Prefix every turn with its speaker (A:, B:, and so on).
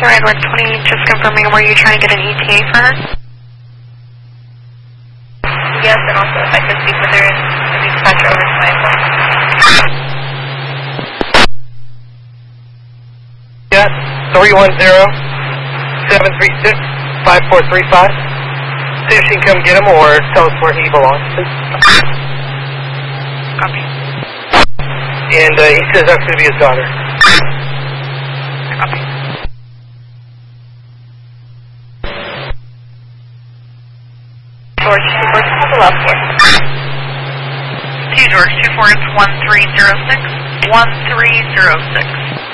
A: Edward 20, just confirming, were you trying to get an ETA for her?
B: Yes, and also if I could speak with her and maybe patch her over to my phone.
C: Yeah, 310-736-5435. See if she can come get him or tell us where he belongs.
A: Copy.
C: And he says that's going to be his daughter.
A: Copy.
B: George 24, hold the left for.
A: To George 24, it's 1306. 1306.